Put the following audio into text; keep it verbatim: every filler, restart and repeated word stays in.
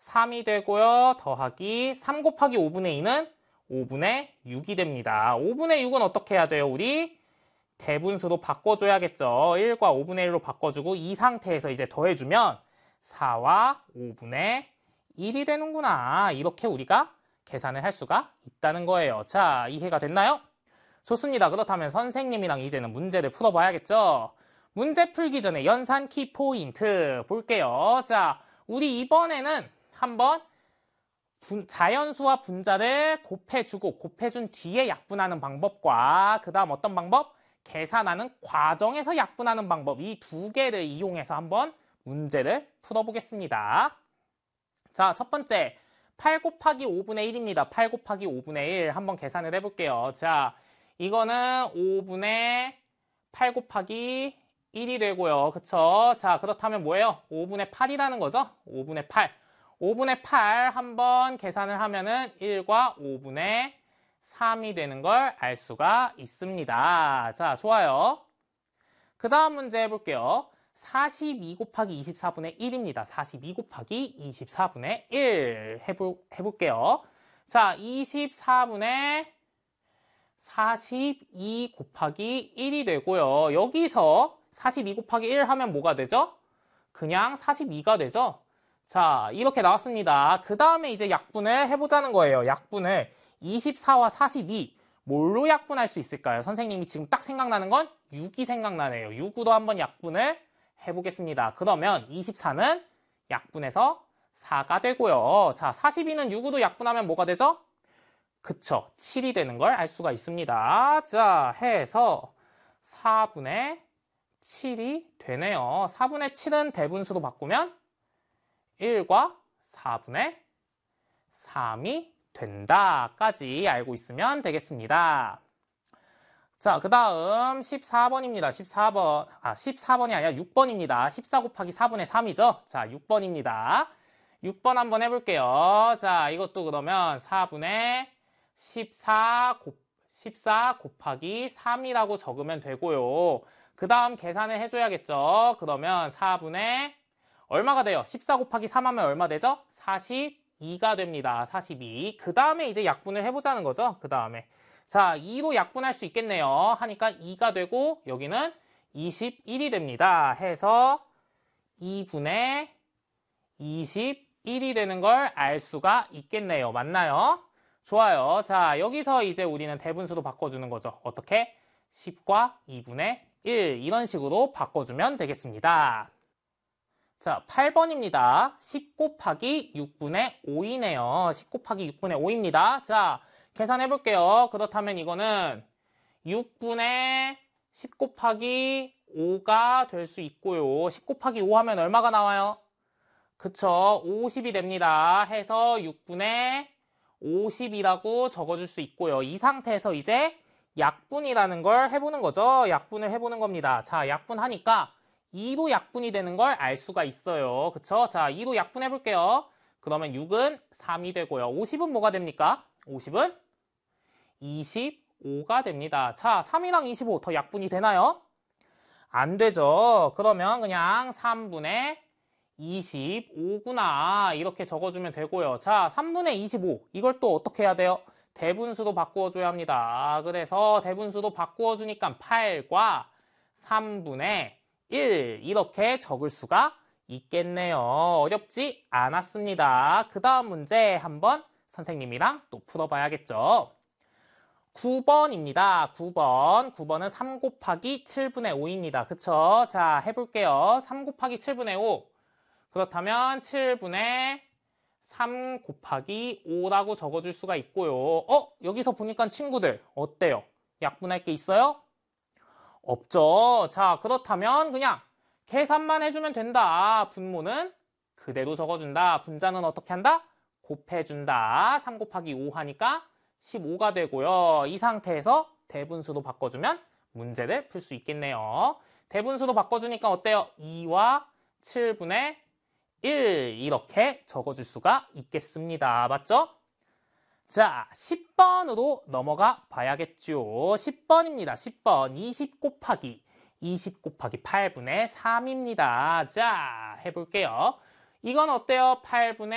삼이 되고요. 더하기 삼 곱하기 오분의 이는 오분의 육이 됩니다. 오분의 육은 어떻게 해야 돼요? 우리 대분수로 바꿔줘야겠죠. 일과 오분의 일로 바꿔주고 이 상태에서 이제 더해주면 사와 오분의 일이 되는구나. 이렇게 우리가 계산을 할 수가 있다는 거예요. 자, 이해가 됐나요? 좋습니다. 그렇다면 선생님이랑 이제는 문제를 풀어봐야겠죠. 문제 풀기 전에 연산 키포인트 볼게요. 자, 우리 이번에는 한번 분, 자연수와 분자를 곱해주고 곱해준 뒤에 약분하는 방법과 그 다음 어떤 방법? 계산하는 과정에서 약분하는 방법, 이 두 개를 이용해서 한번 문제를 풀어보겠습니다. 자, 첫 번째 팔 곱하기 오분의 일입니다. 팔 곱하기 오분의 일 한번 계산을 해볼게요. 자, 이거는 오분의 팔 곱하기 일이 되고요. 그쵸? 자, 그렇다면 뭐예요? 오분의 팔이라는 거죠? 오분의 팔. 오분의 팔 한번 계산을 하면은 일과 오분의 삼이 되는 걸 알 수가 있습니다. 자, 좋아요. 그 다음 문제 해볼게요. 사십이 곱하기 이십사분의 일입니다. 사십이 곱하기 이십사분의 일 해볼, 해볼게요. 자, 이십사분의 사십이 곱하기 일이 되고요. 여기서 사십이 곱하기 일 하면 뭐가 되죠? 그냥 사십이가 되죠? 자, 이렇게 나왔습니다. 그 다음에 이제 약분을 해보자는 거예요. 약분을 이십사와 사십이 뭘로 약분할 수 있을까요? 선생님이 지금 딱 생각나는 건 육이 생각나네요. 육으로 한번 약분을 해보겠습니다. 그러면 이십사는 약분해서 사가 되고요. 자, 사십이는 육으로 약분하면 뭐가 되죠? 그쵸, 칠이 되는 걸 알 수가 있습니다. 자, 해서 사분의 칠이 되네요. 사분의 칠은 대분수로 바꾸면 일과 사분의 삼이 된다까지 알고 있으면 되겠습니다. 자, 그 다음 십사 번입니다. 십사 번, 아, 십사 번이 아니라 육 번입니다. 십사 곱하기 사분의 삼이죠? 자, 육 번입니다. 육 번 한번 해볼게요. 자, 이것도 그러면 사분의 십사, 곱, 십사 곱하기 삼이라고 적으면 되고요. 그 다음 계산을 해줘야겠죠? 그러면 사분의 얼마가 돼요? 십사 곱하기 삼 하면 얼마 되죠? 사십이가 됩니다. 사십이. 그 다음에 이제 약분을 해보자는 거죠. 그 다음에. 자, 이로 약분할 수 있겠네요. 하니까 이가 되고 여기는 이십일이 됩니다. 해서 이분의 이십일이 되는 걸 알 수가 있겠네요. 맞나요? 좋아요. 자, 여기서 이제 우리는 대분수로 바꿔주는 거죠. 어떻게? 십과 이분의 일 이런 식으로 바꿔주면 되겠습니다. 자, 팔 번입니다. 십 곱하기 육분의 오이네요. 십 곱하기 육분의 오입니다. 자, 계산해 볼게요. 그렇다면 이거는 육분의 십 곱하기 오가 될 수 있고요. 십 곱하기 오 하면 얼마가 나와요? 그쵸, 오십이 됩니다. 해서 육분의 오십이라고 적어줄 수 있고요. 이 상태에서 이제 약분이라는 걸 해보는 거죠. 약분을 해보는 겁니다. 자, 약분하니까 이로 약분이 되는 걸 알 수가 있어요. 그쵸? 자, 이로 약분해 볼게요. 그러면 육은 삼이 되고요. 오십은 뭐가 됩니까? 오십은 이십오가 됩니다. 자, 삼이랑 이십오 더 약분이 되나요? 안 되죠. 그러면 그냥 삼분의 이십오구나 이렇게 적어주면 되고요. 자, 삼분의 이십오 이걸 또 어떻게 해야 돼요? 대분수로 바꾸어줘야 합니다. 그래서 대분수로 바꾸어주니까 팔과 삼분의 일 이렇게 적을 수가 있겠네요. 어렵지 않았습니다. 그 다음 문제 한번 선생님이랑 또 풀어봐야겠죠. 구 번입니다. 구 번. 구 번은 삼 곱하기 칠분의 오입니다. 그쵸? 자, 해볼게요. 삼 곱하기 칠분의 오. 그렇다면 칠분의 삼 곱하기 오라고 적어줄 수가 있고요. 어? 여기서 보니까 친구들 어때요? 약분할 게 있어요? 없죠. 자, 그렇다면 그냥 계산만 해주면 된다. 분모는 그대로 적어준다. 분자는 어떻게 한다? 곱해준다. 삼 곱하기 오 하니까 십오가 되고요. 이 상태에서 대분수로 바꿔주면 문제를 풀 수 있겠네요. 대분수로 바꿔주니까 어때요? 이와 칠분의 일 이렇게 적어줄 수가 있겠습니다. 맞죠? 자, 십 번으로 넘어가 봐야겠죠. 십 번입니다. 십 번. 이십 곱하기 이십 곱하기 팔분의 삼입니다. 자, 해볼게요. 이건 어때요? 팔분의